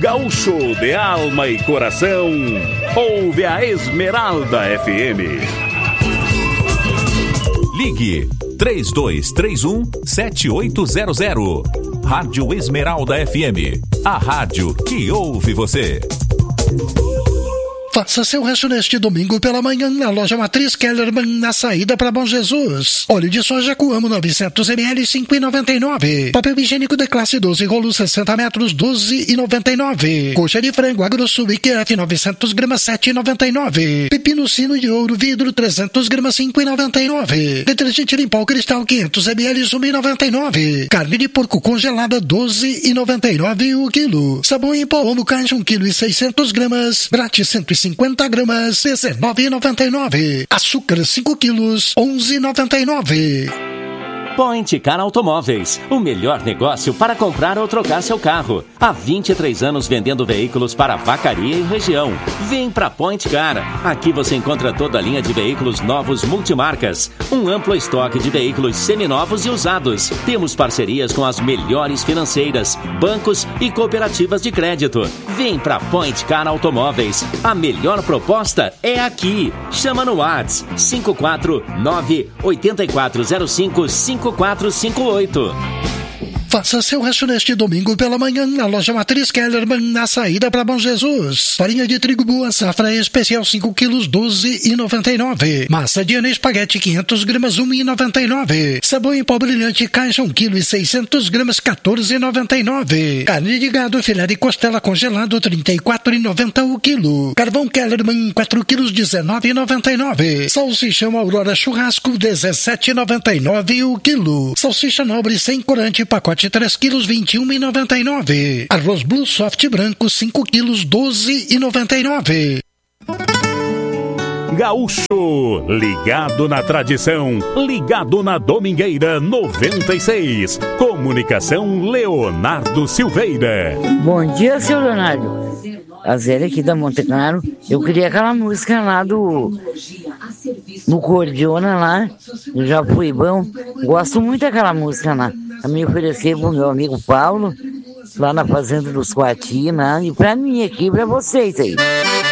gaúcho de alma e coração, ouve a Esmeralda FM. Ligue 3231-7800. Rádio Esmeralda FM, a rádio que ouve você. Faça seu rancho neste domingo pela manhã na loja Matriz Kellerman, na saída para Bom Jesus. Óleo de soja Coamo 900 ml, 5,99. Papel higiênico de classe 12 rolos 60 metros, 12,99. Coxa de frango AgroSul IQF 900 gramas, 7,99. Pepino sino de ouro vidro 300 gramas, 5,99. Detergente Limpol Cristal 500 ml, 1,99. Carne de porco congelada 12,99 o quilo. Sabão em pó Omo Caixa 1 kg e 600 gramas, grátis 150 gramas, 19,99. Açúcar 5 quilos, 11,99. Point Car Automóveis, o melhor negócio para comprar ou trocar seu carro. Há 23 anos vendendo veículos para Vacaria e região. Vem pra Point Car. Aqui você encontra toda a linha de veículos novos multimarcas. Um amplo estoque de veículos seminovos e usados. Temos parcerias com as melhores financeiras, bancos e cooperativas de crédito. Vem pra Point Car Automóveis. A melhor proposta é aqui. Chama no WhatsApp 549-8405-5458. Faça seu rancho neste domingo pela manhã na loja Matriz Kellerman, na saída para Bom Jesus. Farinha de trigo boa safra especial 5 quilos, 12,99. Massa de espaguete 500 gramas, 1,99. Sabão em pó brilhante caixa 1 kg e 600 gramas, 14,99. Carne de gado filé de costela congelado 34,90 o quilo. Carvão Kellerman 4 quilos, 19,99. Salsichão Aurora churrasco 17,99 o quilo. Salsicha nobre sem corante pacote 3 quilos, 21,99. Arroz Blue Soft branco 5 quilos, 12,99. Gaúcho, ligado na tradição, ligado na Domingueira 96. Comunicação Leonardo Silveira. Bom dia, seu Leonardo. A Zélia aqui da Monte Claro. Eu queria aquela música lá do Cordiona lá, do Japuibão. Gosto muito daquela música lá. A me oferecer pro meu amigo Paulo, lá na Fazenda dos Coati, né? E pra mim aqui, pra vocês aí.